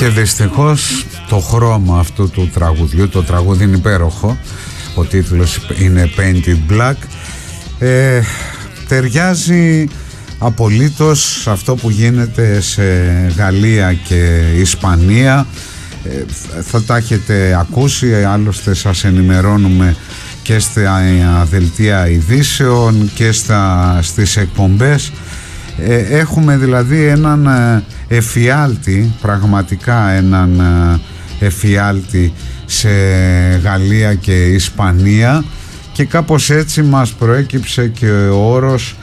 Και δυστυχώς το χρώμα αυτού του τραγουδιού, το τραγούδι είναι υπέροχο, ο τίτλος είναι Painted Black, ταιριάζει απολύτως σε αυτό που γίνεται σε Γαλλία και Ισπανία. Θα τα έχετε ακούσει, άλλωστε σας ενημερώνουμε και στα δελτία ειδήσεων και στις εκπομπές. Έχουμε δηλαδή έναν εφιάλτη, πραγματικά έναν εφιάλτη σε Γαλλία και Ισπανία, και κάπως έτσι μας προέκυψε και ο όρος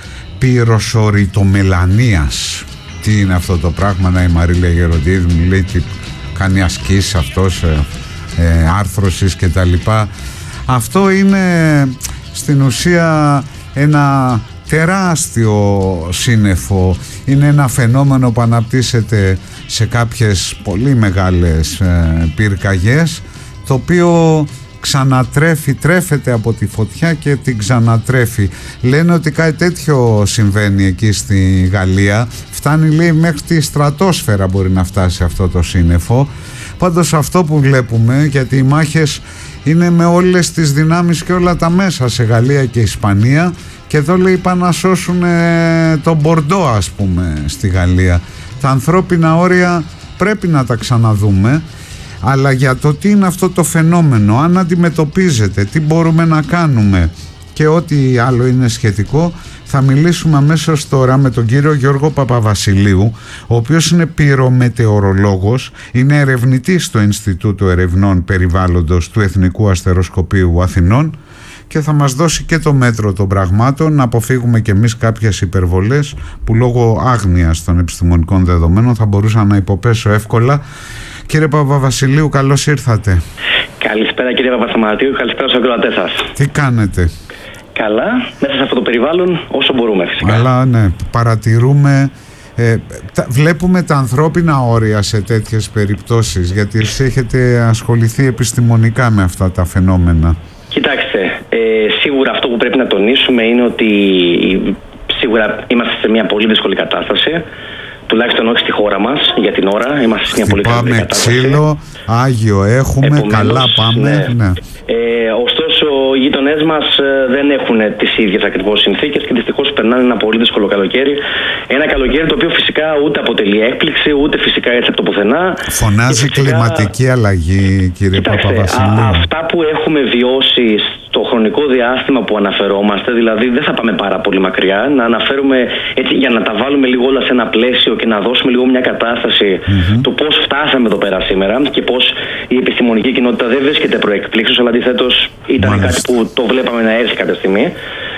πυροσοριτομελανίας. Τι είναι αυτό το πράγμα? Η Μαρίλα Γεροντίδη μου λέει τι κάνει ασκήσεις αυτός, άρθρωσης και τα λοιπά. Αυτό είναι στην ουσία ένα τεράστιο σύννεφο, είναι ένα φαινόμενο που αναπτύσσεται σε κάποιες πολύ μεγάλες πυρκαγιές, το οποίο τρέφεται από τη φωτιά και την ξανατρέφει. Λένε ότι κάτι τέτοιο συμβαίνει εκεί στη Γαλλία, φτάνει λέει μέχρι τη στρατόσφαιρα, μπορεί να φτάσει αυτό το σύννεφο. Πάντως αυτό που βλέπουμε, γιατί οι μάχες είναι με όλες τις δυνάμεις και όλα τα μέσα σε Γαλλία και Ισπανία, και εδώ λέει πάνε να σώσουν τον Μπορντό, ας πούμε, στη Γαλλία. Τα ανθρώπινα όρια πρέπει να τα ξαναδούμε, αλλά για το τι είναι αυτό το φαινόμενο, αν αντιμετωπίζεται, τι μπορούμε να κάνουμε και ό,τι άλλο είναι σχετικό, θα μιλήσουμε αμέσως τώρα με τον κύριο Γιώργο Παπαβασιλείου, ο οποίος είναι πυρομετεωρολόγος, είναι ερευνητής στο Ινστιτούτο Ερευνών Περιβάλλοντος του Εθνικού Αστεροσκοπείου Αθηνών, και θα μας δώσει και το μέτρο των πραγμάτων, να αποφύγουμε και εμείς κάποιες υπερβολές που λόγω άγνοιας των επιστημονικών δεδομένων θα μπορούσα να υποπέσω εύκολα. Κύριε Παπαβασιλείου, καλώς ήρθατε. Καλησπέρα κύριε Παπασταματίου, καλησπέρα στους ακροατές σας. Τι κάνετε? Καλά, μέσα σε αυτό το περιβάλλον όσο μπορούμε φυσικά. Αλλά ναι, παρατηρούμε, βλέπουμε τα ανθρώπινα όρια σε τέτοιες περιπτώσεις, γιατί εσείς έχετε ασχοληθεί επιστημονικά με αυτά τα φαινόμενα. Κοιτάξτε, σίγουρα αυτό που πρέπει να τονίσουμε είναι ότι σίγουρα είμαστε σε μια πολύ δύσκολη κατάσταση. Τουλάχιστον όχι στη χώρα μας για την ώρα. Είμαστε σε μια πολύ καλή κατάσταση. Ξύλο, Άγιο έχουμε, επομένως, καλά πάμε. Ναι. Ωστόσο, οι γείτονές μας δεν έχουν τις ίδιες ακριβώς συνθήκες και δυστυχώς περνάνε ένα πολύ δύσκολο καλοκαίρι. Ένα καλοκαίρι το οποίο φυσικά ούτε αποτελεί έκπληξη, ούτε φυσικά έτσι από το πουθενά. Φωνάζει φυσικά κλιματική αλλαγή, κύριε Παπαβασιλείου. Αυτά που έχουμε βιώσει στο χρονικό διάστημα που αναφερόμαστε, δηλαδή δεν θα πάμε πάρα πολύ μακριά, να αναφέρουμε έτσι για να τα βάλουμε λίγο όλα σε ένα πλαίσιο και να δώσουμε λίγο μια κατάσταση το πώς φτάσαμε εδώ πέρα σήμερα και πώς η επιστημονική κοινότητα δεν βρίσκεται προεκπλήξεως, αλλά αντιθέτως ήταν κάτι που το βλέπαμε να έρθει κάποια στιγμή.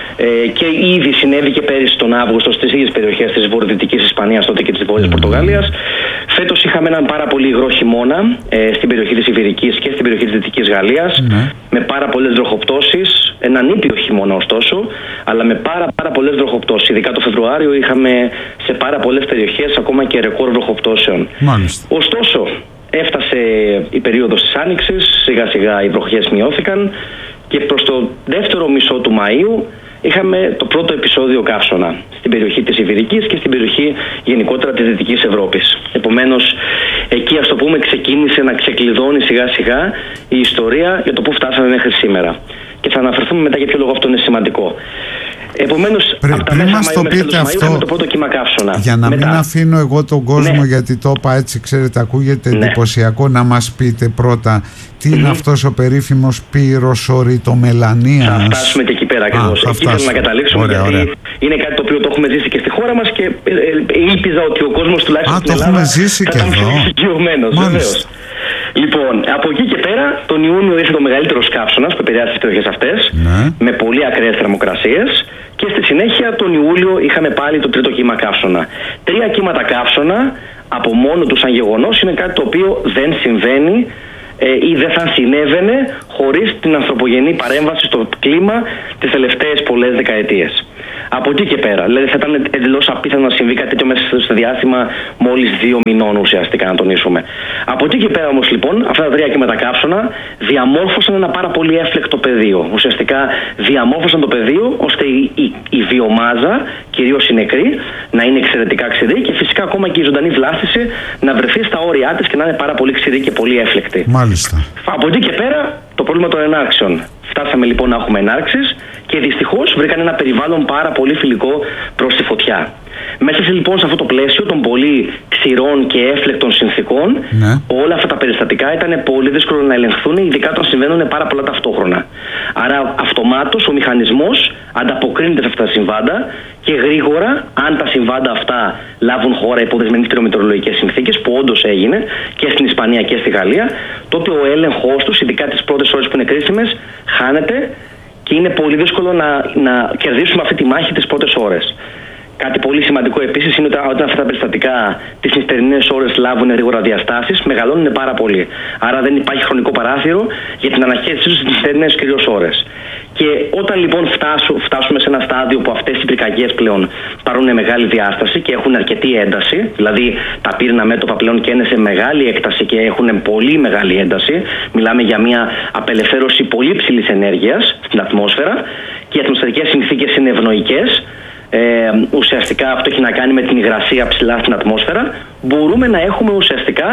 Και ήδη συνέβη και πέρυσι τον Αύγουστο στις ίδιες περιοχές της βορειοδυτικής Ισπανίας τότε και της Βόρειας Πορτογαλίας. Φέτος είχαμε έναν πάρα πολύ υγρό χειμώνα στην περιοχή της Ιβηρικής και στην περιοχή της Δυτικής Γαλλίας, με πάρα πολλές βροχοπτώσεις, έναν ήπιο χειμώνα ωστόσο, αλλά με πάρα πολλές βροχοπτώσεις. Ειδικά το Φεβρουάριο είχαμε σε πάρα πολλές περιοχές ακόμα και ρεκόρ βροχοπτώσεων. Ωστόσο, έφτασε η περίοδος της Άνοιξης, σιγά σιγά οι βροχές μειώθηκαν και προς το δεύτερο μισό του Μαΐου είχαμε το πρώτο επεισόδιο καύσωνα στην περιοχή της Ιβηρικής και στην περιοχή γενικότερα της Δυτικής Ευρώπης. Επομένως, εκεί ας το πούμε ξεκίνησε να ξεκλειδώνει σιγά σιγά η ιστορία για το που φτάσαμε μέχρι σήμερα. Και θα αναφερθούμε μετά για ποιο λόγο αυτό είναι σημαντικό. Επομένως, από τα μέσα Μαΐου μέχρι τέλος Μαΐου είχαμε το πρώτο κύμα καύσωνα. Για να μην αφήνω εγώ τον κόσμο, γιατί το είπα έτσι, ξέρετε, ακούγεται εντυπωσιακό, να μας πείτε πρώτα τι είναι αυτός ο περίφημος πυροσοριτομελανίας. Θα φτάσουμε και εκεί πέρα ακριβώς. Εκεί θέλω να καταλήξουμε, γιατί είναι κάτι το οποίο το έχουμε ζήσει και στη χώρα μας και ήλπιζα ότι ο κόσμος τουλάχιστον στην Ελλάδα θα ήταν πιο εξοικειωμένος. Λοιπόν, από εκεί και πέρα, τον Ιούνιο ήρθε το μεγαλύτερο καύσωνας που επηρεάζει τις περιοχές αυτές, με πολύ ακραίες θερμοκρασίες, και στη συνέχεια τον Ιούλιο είχαμε πάλι το τρίτο κύμα καύσωνα. 3 κύματα καύσωνα από μόνο του σαν γεγονός είναι κάτι το οποίο δεν συμβαίνει ή δεν θα συνέβαινε χωρίς την ανθρωπογενή παρέμβαση στο κλίμα τις τελευταίες πολλές δεκαετίες. Από εκεί και πέρα. Δηλαδή θα ήταν εντελώς απίθανο να συμβεί κάτι τέτοιο μέσα στο διάστημα μόλις 2 μηνών ουσιαστικά, να τονίσουμε. Από εκεί και πέρα όμως λοιπόν, αυτά τα 3 και μετακαύσωνα διαμόρφωσαν ένα πάρα πολύ έφλεκτο πεδίο. Ουσιαστικά διαμόρφωσαν το πεδίο ώστε η βιομάζα, κυρίως η νεκρή, να είναι εξαιρετικά ξηρή και φυσικά ακόμα και η ζωντανή βλάστηση να βρεθεί στα όρια της και να είναι πάρα πολύ ξηρή και πολύ έφλεκτη. Μάλιστα. Από εκεί και πέρα το πρόβλημα των ενάρξεων. Φτάσαμε λοιπόν να έχουμε ενάρξεις και δυστυχώς βρήκαν ένα περιβάλλον πάρα πολύ φιλικό προς τη φωτιά. Μέσα λοιπόν σε αυτό το πλαίσιο των πολύ ξηρών και έφλεκτων συνθήκων, όλα αυτά τα περιστατικά ήταν πολύ δύσκολο να ελεγχθούν, ειδικά όταν συμβαίνουν πάρα πολλά ταυτόχρονα. Άρα αυτομάτως ο μηχανισμός ανταποκρίνεται σε αυτά τα συμβάντα και γρήγορα, αν τα συμβάντα αυτά λάβουν χώρα υπό δεσμενείς πυρομετεωρολογικές συνθήκες, που όντως έγινε και στην Ισπανία και στη Γαλλία, τότε ο έλεγχος τους, ειδικά τις πρώτες ώρες που είναι κρίσιμες, χάνεται και είναι πολύ δύσκολο να κερδίσουμε αυτή τη μάχη τις πρώτες ώρες. Κάτι πολύ σημαντικό επίσης είναι ότι όταν αυτά τα περιστατικά τις νυχτερινές ώρες λάβουν γρήγορα διαστάσεις, μεγαλώνουν πάρα πολύ. Άρα δεν υπάρχει χρονικό παράθυρο για την αναχέτησή τους στις νυχτερινές κυρίως ώρες. Και όταν λοιπόν φτάσουμε σε ένα στάδιο που αυτές οι πυρκαγιές πλέον πάρουν μεγάλη διάσταση και έχουν αρκετή ένταση, δηλαδή τα πύρνα μέτωπα πλέον και είναι σε μεγάλη έκταση και έχουν πολύ μεγάλη ένταση, μιλάμε για μια απελευθέρωση πολύ ψηλής ενέργειας στην ατμόσφαιρα και οι ατμοσφαιρικές συνθήκες είναι ευνοϊκές. Ουσιαστικά αυτό έχει να κάνει με την υγρασία ψηλά στην ατμόσφαιρα. Μπορούμε να έχουμε ουσιαστικά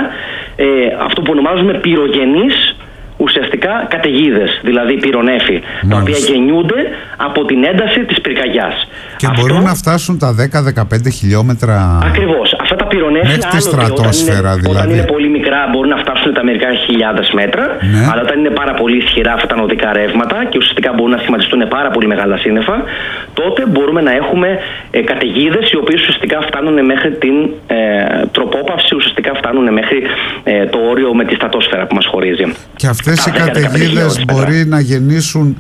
αυτό που ονομάζουμε πυρογενείς ουσιαστικά καταιγίδες, δηλαδή πυρονέφη, τα οποία γεννιούνται από την ένταση της πυρκαγιάς. Και μπορούν να φτάσουν τα 10-15 χιλιόμετρα. Ακριβώς. Αυτά τα πυρονέφη μέχρι τη στρατόσφαιρα, όταν είναι πολύ μικρά μπορούν να φτάσουν τα μερικά χιλιάδες μέτρα, αλλά όταν είναι πάρα πολύ ισχυρά αυτά τα νοδικά ρεύματα και ουσιαστικά μπορούν να σχηματιστούν πάρα πολύ μεγάλα σύννεφα, τότε μπορούμε να έχουμε καταιγίδες οι οποίες ουσιαστικά φτάνουν μέχρι την τροπόπαυση, ουσιαστικά φτάνουν μέχρι το όριο με τη στρατόσφαιρα που μας χωρίζει. Και αυτές οι καταιγίδες μπορεί να γεννήσουν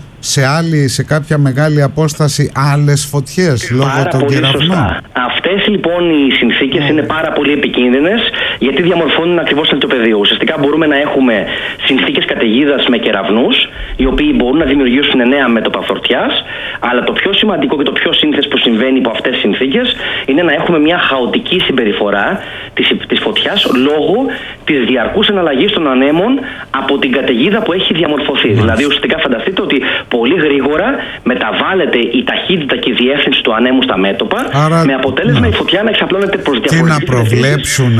σε κάποια μεγάλη απόσταση άλλες φωτιές λόγω των κεραυνών. Αυτές λοιπόν οι συνθήκες είναι πάρα πολύ επικίνδυνες γιατί διαμορφώνουν ακριβώς το πεδίο. Ουσιαστικά μπορούμε να έχουμε συνθήκες καταιγίδας με κεραυνούς οι οποίοι μπορούν να δημιουργήσουν νέα μέτωπα φωτιάς, αλλά το πιο σημαντικό και το πιο σύνηθες που συμβαίνει υπό αυτές τις συνθήκες είναι να έχουμε μια χαοτική συμπεριφορά της φωτιάς λόγω της διαρκούς εναλλαγής των ανέμων από την καταιγίδα που έχει διαμορφωθεί. Δηλαδή ουσιαστικά φανταστείτε ότι πολύ γρήγορα μεταβάλλεται η ταχύτητα και η διεύθυνση του ανέμου στα μέτωπα, άρα, με αποτέλεσμα η φωτιά να εξαπλώνεται προς διαφορετικές. Τι να προβλέψουν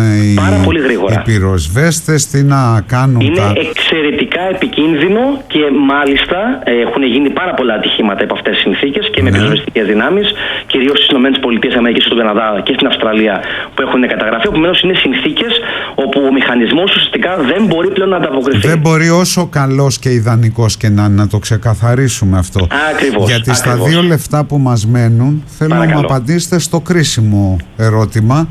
οι πυροσβέστες, τι να κάνουν. Είναι εξαιρετικά επικίνδυνο και μάλιστα έχουν γίνει πάρα πολλά ατυχήματα από αυτές τις συνθήκες και με πυροσβεστικές δυνάμεις, κυρίως στις ΗΠΑ, στον Καναδά και στην Αυστραλία που έχουν καταγραφεί. Επομένως είναι συνθήκες όπου ο μηχανισμός ουσιαστικά δεν μπορεί πλέον να ανταποκριθεί. Δεν μπορεί όσο καλός και ιδανικός και να το ξεκαθαρίσουμε αυτό. Ακριβώς. Γιατί στα 2 λεπτά που μας μένουν θέλω να μου απαντήσετε στο κρίσιμο ερώτημα.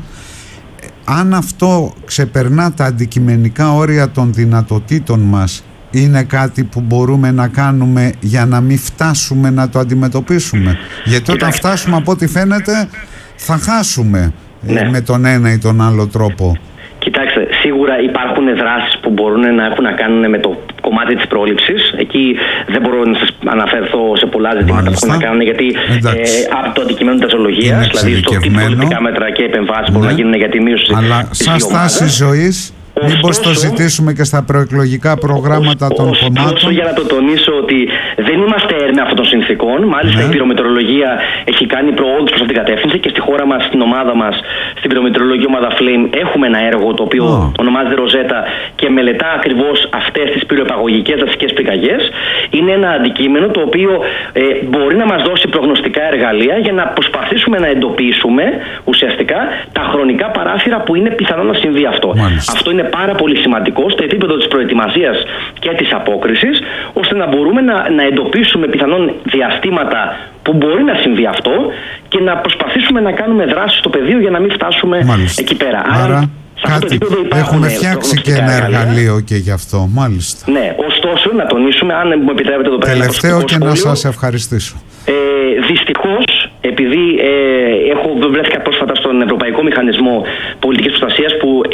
Αν αυτό ξεπερνά τα αντικειμενικά όρια των δυνατοτήτων μας, είναι κάτι που μπορούμε να κάνουμε για να μην φτάσουμε να το αντιμετωπίσουμε? Γιατί όταν φτάσουμε, από ό,τι φαίνεται, θα χάσουμε με τον ένα ή τον άλλο τρόπο. Κοιτάξτε, σίγουρα υπάρχουν δράσεις που μπορούν να έχουν να κάνουν με το κομμάτι της πρόληψης. Εκεί δεν μπορώ να σας αναφερθώ σε πολλά ζητήματα που έχουν να κάνουν, γιατί από το αντικειμένο της ζωολογίας, δηλαδή στο τι προληπτικά μέτρα και επεμβάσεις μπορούν να γίνουν για τη μείωση της βιομάζας. Αλλά σαν στάση ζωής, μήπως το ζητήσουμε και στα προεκλογικά προγράμματα των κομμάτων? Ωστόσο, για να το τονίσω ότι δεν είμαστε έρμεα αυτών των συνθήκων. Μάλιστα, η πυρομετεωρολογία έχει κάνει προόδους προς αυτήν την κατεύθυνση και στη χώρα μας, στην ομάδα μας, στην πυρομετεωρολογική ομάδα Flame, έχουμε ένα έργο το οποίο ονομάζεται Ροζέτα και μελετά ακριβώς αυτές τις πυροεπαγωγικές δασικές πυρκαγιές. Είναι ένα αντικείμενο το οποίο μπορεί να μας δώσει προγνωστικά εργαλεία για να προσπαθήσουμε να εντοπίσουμε ουσιαστικά τα χρονικά παράθυρα που είναι πιθανό να συμβεί αυτό. Αυτό είναι πάρα πολύ σημαντικό στο επίπεδο της προετοιμασίας και της απόκρισης, ώστε να μπορούμε να εντοπίσουμε πιθανόν διαστήματα που μπορεί να συμβεί αυτό και να προσπαθήσουμε να κάνουμε δράση στο πεδίο για να μην φτάσουμε εκεί πέρα. Άρα έχουμε φτιάξει και ένα εργαλείο και γι' αυτό, μάλιστα. Ναι, ωστόσο να τονίσουμε, αν μου επιτρέπετε εδώ πέρα. Τελευταίο και να σας ευχαριστήσω. Δυστυχώς, επειδή βρέθηκα πρόσφατα στον Ευρωπαϊκό Μηχανισμό Πολιτικής Προστασίας που ουσιαστικά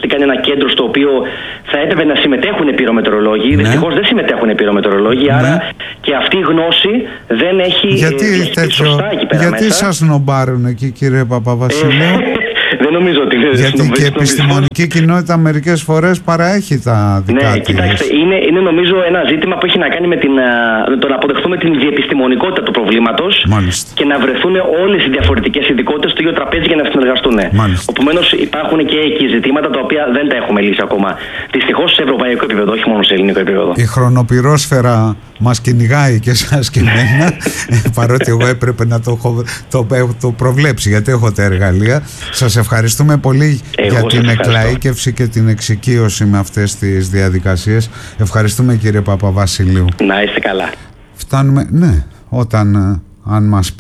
ουσιαστικά είναι ένα κέντρο στο οποίο θα έπρεπε να συμμετέχουν πυρομετρολόγοι. Ναι. Δυστυχώς δεν συμμετέχουν πυρομετρολόγοι, ναι. Άρα και αυτή η γνώση δεν έχει σωστά εκεί πέρα γιατί μέσα. σας νομπάρουν εκεί, κύριε Παπαβασιλείου? Δεν νομίζω ότι γιατί και η επιστημονική κοινότητα μερικές φορές παραέχει τα δικά της. Κοιτάξτε, είναι νομίζω ένα ζήτημα που έχει να κάνει με το να αποδεχθούμε την διεπιστημονικότητα του προβλήματος. Μάλιστα. Και να βρεθούν όλες οι διαφορετικές ειδικότητες στο ίδιο τραπέζι για να συνεργαστούν. Επομένως, υπάρχουν και εκεί ζητήματα τα οποία δεν τα έχουμε λύσει ακόμα. Δυστυχώς σε ευρωπαϊκό επίπεδο, όχι μόνο σε ελληνικό επίπεδο. Η χρονοπυρόσφαιρα μας κυνηγάει και εσάς και εμένα, παρότι εγώ έπρεπε να το προβλέψει, γιατί έχω τα εργαλεία. Σας ευχαριστούμε πολύ για την εκλαΐκευση και την εξοικείωση με αυτές τις διαδικασίες. Ευχαριστούμε, κύριε Παπαβασιλείου. Να είστε καλά. Φτάνουμε, ναι, όταν αν μας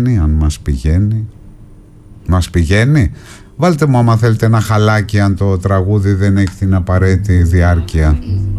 πηγαίνει. Βάλτε μου άμα θέλετε ένα χαλάκι, αν το τραγούδι δεν έχει την απαραίτητη διάρκεια.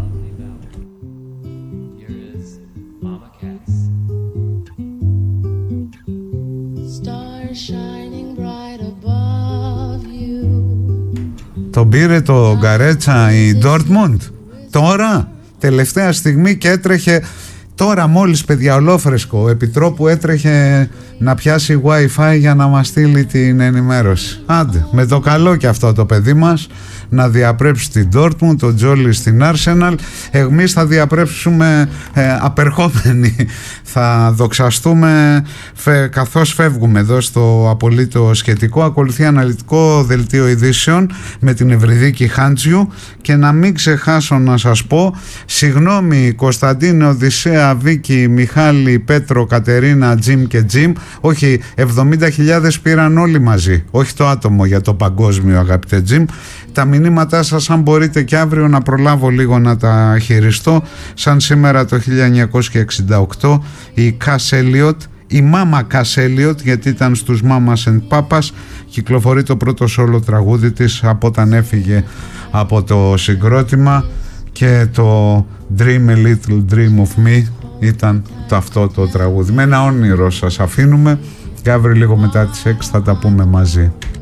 Τον πήρε το Γκαρέτσα η Ντόρτμουντ τώρα, τελευταία στιγμή, και έτρεχε τώρα μόλις, παιδιά, ολόφρεσκο, επιτρόπου έτρεχε να πιάσει Wi-Fi για να μας στείλει την ενημέρωση. Άντε, με το καλό και αυτό το παιδί μας, να διαπρέψει την Dortmund, το Τζόλι στην Arsenal. Εμείς θα διαπρέψουμε απερχόμενοι. Θα δοξαστούμε καθώς φεύγουμε εδώ στο απολύτω σχετικό. Ακολουθεί αναλυτικό δελτίο ειδήσεων με την Ευρυδίκη Χάντζιου. Και να μην ξεχάσω να σας πω, συγγνώμη Κωνσταντίνε, Οδυσσέα, Βίκη, Μιχάλη, Πέτρο, Κατερίνα, Τζιμ και Τζιμ. Όχι, 70.000 πήραν όλοι μαζί. Όχι το άτομο για το παγκόσμιο, αγαπητέ Τζιμ. Τα μηνύματά σας, αν μπορείτε και αύριο να προλάβω λίγο να τα χειριστώ. Σαν σήμερα το 1968 η Cass Elliot, η Μάμα Cass Elliot, γιατί ήταν στους Mamas and Papas, κυκλοφορεί το πρώτο σόλο τραγούδι της από όταν έφυγε από το συγκρότημα, και το Dream a Little Dream of Me ήταν αυτό το τραγούδι. Με ένα όνειρο σας αφήνουμε και αύριο λίγο μετά τις 6 θα τα πούμε μαζί.